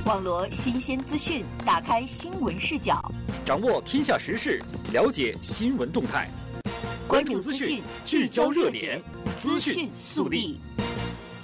网罗新鲜资讯，打开新闻视角， 掌握天下时事，了解新闻动态。关注资讯，聚焦热点，资讯速递。